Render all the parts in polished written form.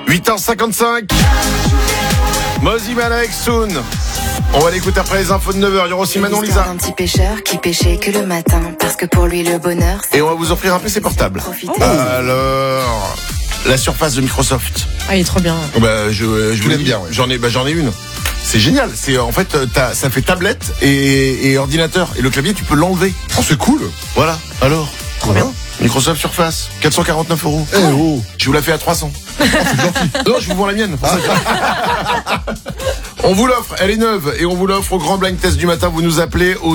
8h55. Mozzie Malek Soon. On va l'écouter après les infos de 9h. Il y aura aussi Manon Lisa. Un petit pêcheur qui pêchait que le matin parce que pour lui le bonheur. Et on va vous offrir un PC portable. Alors, la Surface de Microsoft. Ah, il est trop bien. Bah, je vous l'aime bien, ouais. J'en ai une. C'est génial. C'est en fait, ça fait tablette et ordinateur. Et le clavier, tu peux l'enlever. Oh, c'est cool. Voilà. Alors. Trop bien. Microsoft Surface, 449 €. Eh oh. Je vous la fais à 300. C'est gentil. Non, je vous vends la mienne. Pour ça. On vous l'offre, elle est neuve et on vous l'offre au grand blind test du matin. Vous nous appelez au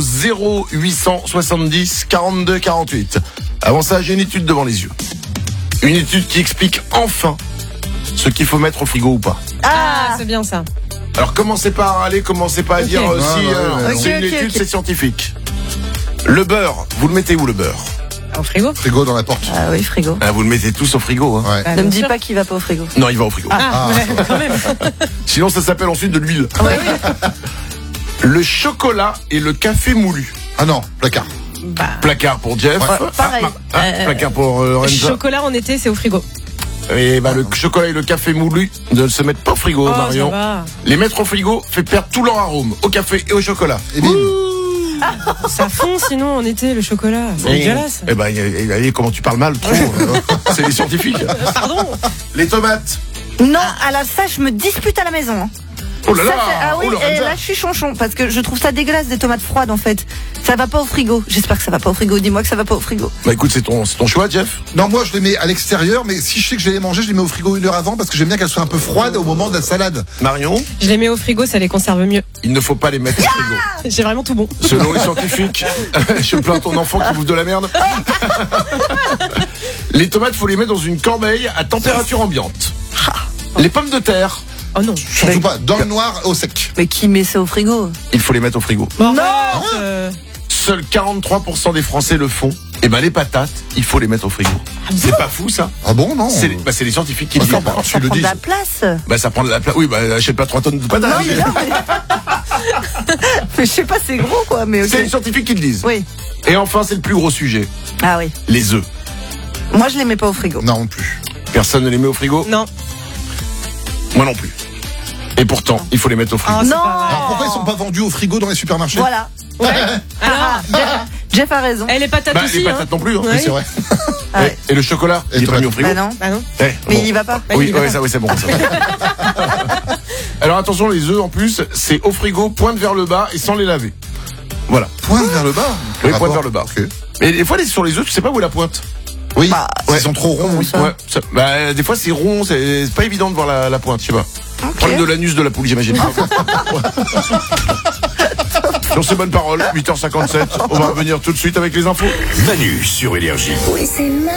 0870 42 48. Avant ça, j'ai une étude devant les yeux. Une étude qui explique enfin ce qu'il faut mettre au frigo ou pas. Ah, c'est bien ça. Alors commencez pas à râler, commencez pas à dire Ouais, si ouais, c'est une étude, c'est scientifique. Le beurre, vous le mettez où le beurre? Au frigo. Frigo dans la porte. Ah oui, frigo. Vous le mettez tous au frigo. Hein. Ouais. Bah, Ne me bien dis sûr. pas qu'il va pas au frigo. Non, il va au frigo. Ah, ouais, quand même. Sinon, ça s'appelle ensuite de l'huile. Le chocolat et le café moulu. Ah non, placard. Bah, Placard pour Jeff. Ouais. Pareil. Placard pour Lorenza. chocolat en été, c'est au frigo. Et bah, le chocolat et le café moulu ne se mettent pas au frigo, Oh, Marion. ça va. Les mettre au frigo fait perdre tout leur arôme au café et au chocolat. Et bim. Ça fond sinon en été, le chocolat. C'est dégueulasse. Eh ben, comment tu parles mal, trop. C'est les scientifiques. Pardon. Les tomates. Non, à la ça, je me dispute à la maison. Hein. Oh là là. Ça, ah oui, Oh, et Lorenza. là je suis chonchon parce que je trouve ça dégueulasse des tomates froides en fait. Ça va pas au frigo. J'espère que ça va pas au frigo. Dis-moi que ça va pas au frigo. Bah écoute, c'est ton choix, Jeff. Non, moi je les mets à l'extérieur, mais si je sais que je vais les manger, je les mets au frigo 1 heure avant parce que j'aime bien qu'elles soient un peu froides au moment de la salade. Marion, Je les mets au frigo, ça les conserve mieux. il ne faut pas les mettre au frigo. J'ai vraiment tout bon. Selon les scientifiques, je plains ton enfant qui bouffe de la merde. Les tomates, faut les mettre dans une corbeille à température ambiante. Les pommes de terre, Oh non. Surtout pas dans le noir au sec. Mais qui met ça au frigo? il faut les mettre au frigo. Bon, Non. arrête, Seuls 43% des Français le font. Et ben les patates, il faut les mettre au frigo. C'est pas fou ça? Ah bon, non. C'est les scientifiques qui le disent. Enfin, bah, Ça tu le prend de dis. la place. Bah ça prend de la place. Oui, bah achète pas 3 tonnes de patates. Non, mais non, mais je sais pas, c'est gros quoi, mais ok. C'est les scientifiques qui le disent. Oui. Et enfin, c'est le plus gros sujet. Ah oui. Les œufs. Moi je les mets pas au frigo. Non plus. Personne ne les met au frigo? non. Moi non plus. Et pourtant, il faut les mettre au frigo. Ah, c'est Non. pas vrai. Alors pourquoi ils sont pas vendus au frigo dans les supermarchés? Voilà. Ouais. Alors, Jeff a raison. les patates Bah, aussi. les patates non plus. Hein. Ouais. Oui, c'est vrai. Ah ouais. Et le chocolat, Et il est pas tomates. mis au frigo. Bah non. Bah non. Eh, Mais bon. il y va pas. Bah, Oui, il y va ouais, pas. ça, oui, c'est bon. Ça. Alors attention, les œufs en plus, c'est au frigo, pointe vers le bas et sans les laver. Voilà. Pointe vers le bas. Oui, Rapport. pointe vers le bas. Ok. Mais des fois, sur les œufs, tu sais pas où est la pointe. Oui. Bah, Ils sont trop ronds. Oui. Ouais. Bah, des fois, c'est rond, c'est pas évident de voir la pointe, je sais pas. Ok. Problème de l'anus de la poule, j'imagine. Sur ces bonnes paroles, 8h57, on va revenir tout de suite avec les infos. Manu sur Énergie. Oui, c'est